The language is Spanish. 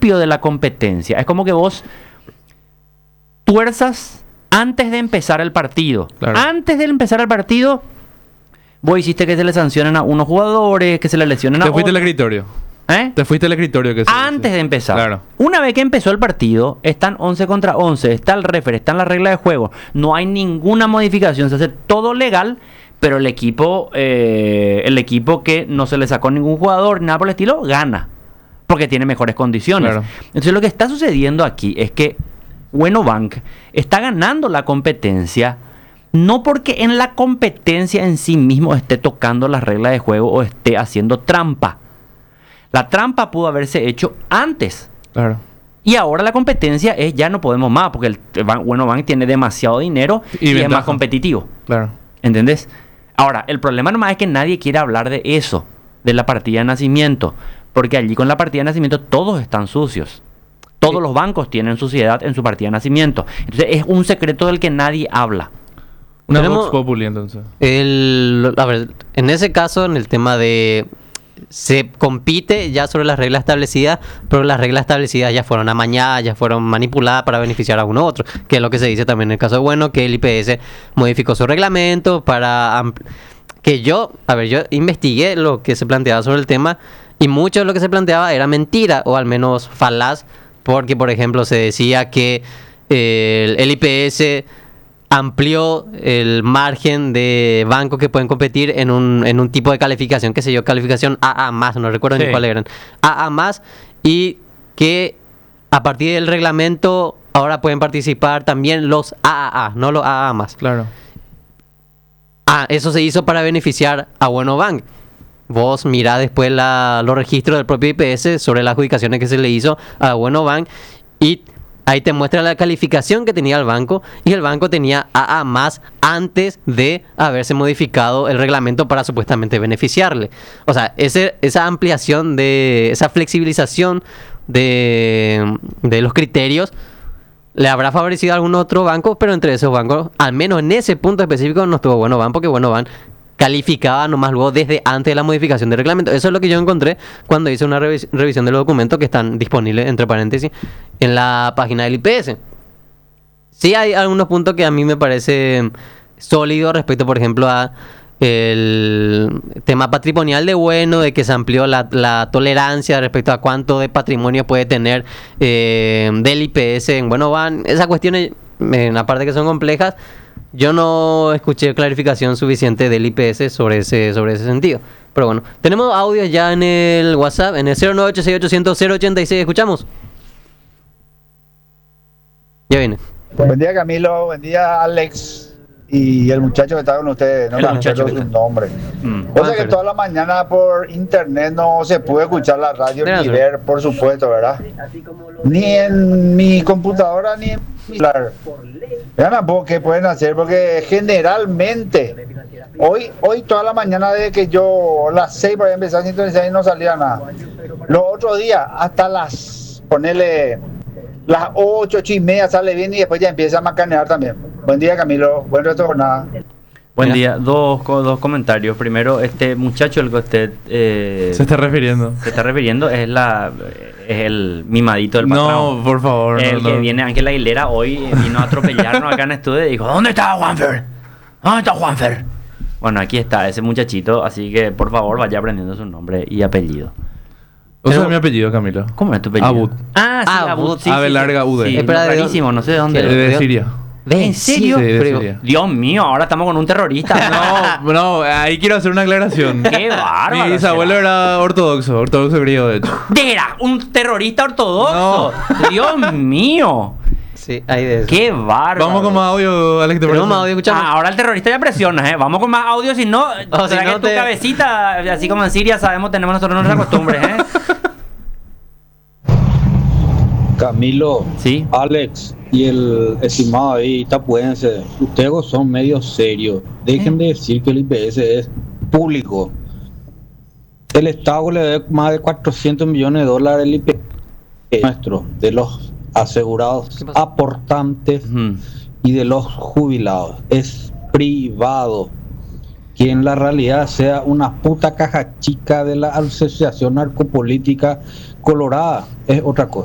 principio de la competencia. Es como que vos tuerzas antes de empezar el partido. Claro. Antes de empezar el partido, vos hiciste que se le sancionen a unos jugadores, que se le lesionen a Te fuiste al otros. escritorio. ¿Eh? Te fuiste al escritorio. Que Antes de empezar. Claro. Una vez que empezó el partido, están 11 contra 11, está el referee, está en la regla de juego. No hay ninguna modificación, se hace todo legal, pero el equipo que no se le sacó ningún jugador, nada por el estilo, gana. Porque tiene mejores condiciones. Claro. Entonces lo que está sucediendo aquí es que Bueno Bank está ganando la competencia, no porque en la competencia en sí mismo esté tocando las reglas de juego o esté haciendo trampa. La trampa pudo haberse hecho antes. Claro. Y ahora la competencia es ya no podemos más, porque el Bueno Bank tiene demasiado dinero y es ventaja. más competitivo. Claro. ¿Entendés? Ahora, el problema nomás es que nadie quiere hablar de eso, de la partida de nacimiento. Porque allí con la partida de nacimiento todos están sucios. Todos los bancos tienen suciedad en su partida de nacimiento. Entonces es un secreto del que nadie habla. Una Tenemos- Vox Populi, entonces. A ver, en ese caso, en el tema de... Se compite ya sobre las reglas establecidas, pero las reglas establecidas ya fueron amañadas, ya fueron manipuladas para beneficiar a uno u otro, que es lo que se dice también en el caso de Bueno, que el IPS modificó su reglamento para... yo investigué lo que se planteaba sobre el tema y mucho de lo que se planteaba era mentira, o al menos falaz, porque, por ejemplo, se decía que el IPS amplió el margen de bancos que pueden competir en un tipo de calificación, qué sé yo, calificación AA+, no recuerdo Sí. ni cuál eran, AA+, y que a partir del reglamento ahora pueden participar también los AAA, no los AA+. Claro. Eso se hizo para beneficiar a Bueno Bank. Vos mirá después los registros del propio IPS sobre las adjudicaciones que se le hizo a Bueno Bank y ahí te muestra la calificación que tenía el banco, y el banco tenía AA+ antes de haberse modificado el reglamento para supuestamente beneficiarle. O sea, esa ampliación esa flexibilización de los criterios le habrá favorecido a algún otro banco, pero entre esos bancos, al menos en ese punto específico, no estuvo Bueno Bank, porque Bueno Bank calificaba nomás luego desde antes de la modificación del reglamento. Eso es lo que yo encontré cuando hice una revisión de los documentos que están disponibles, entre paréntesis, en la página del IPS. Sí hay algunos puntos que a mí me parecen sólidos respecto, por ejemplo, a el tema patrimonial de Bueno, de que se amplió la tolerancia respecto a cuánto de patrimonio puede tener del IPS en Bueno Bank. Esas cuestiones, aparte que son complejas, yo no escuché clarificación suficiente del IPS sobre ese sentido. Pero bueno, tenemos audios ya en el WhatsApp, en el 0986800086. ¿Escuchamos? Ya viene. Buen día, Camilo. Buen día, Alex. Y el muchacho que está con ustedes. No El me muchacho acuerdo que su está. nombre. O sea que toda la mañana por internet no se puede escuchar la radio ni Gracias. ver, por supuesto, ¿verdad? Ni en mi computadora ni en mi celular. Vean vos qué pueden hacer, porque generalmente hoy toda la mañana desde que yo a las 6 para empezar a sintonizar y no salía nada. Los otros días hasta ponerle las 8:30 sale bien y después ya empieza a macanear también. Buen día, Camilo. Buen resto de jornada. Buen Mira. día. Dos comentarios. Primero, este muchacho al que usted Se está refiriendo. se está refiriendo es el mimadito del patrón. No, por favor. El no, que no. viene, Ángel Aguilera, hoy vino a atropellarnos acá en estudio y dijo: ¿dónde está Juanfer? ¿Dónde está Juanfer? Bueno, aquí está ese muchachito, así que por favor vaya aprendiendo su nombre y apellido. Usa mi apellido, Camilo. ¿Cómo es tu apellido? Abud. Ah, sí, Abud. Abud. Sí, Ave sí, larga, sí. UD. Sí, Espera, ¿de rarísimo, no sé de dónde. De Siria. ¿En serio? Sí, de Pero- Siria. Dios mío, ahora estamos con un terrorista. No, ahí quiero hacer una aclaración. ¡Qué bárbaro! Mi bisabuelo será. era ortodoxo griego, de hecho. ¿Era un terrorista ortodoxo? Dios mío. Sí, hay de eso. ¡Qué bárbaro! Vamos con más audio, Alex. ¿te Tenemos parece? más audio, escuchamos. Ahora el terrorista ya presiona, ¿eh? Vamos con más audio, si no, O será si no que tu te- cabecita, así como en Siria sabemos, tenemos nosotros nuestras costumbres, ¿eh? Camilo, Sí. Alex y el estimado ahí, tapuense, ustedes son medio serios. Dejen de decir que el IPS es público. El Estado le debe más de 400 millones de dólares al IPS nuestro, de los asegurados ¿Qué pasó? aportantes Ujú. y de los jubilados. Es privado. Que en la realidad sea una puta caja chica de la Asociación Narcopolítica Colorada es otra cosa.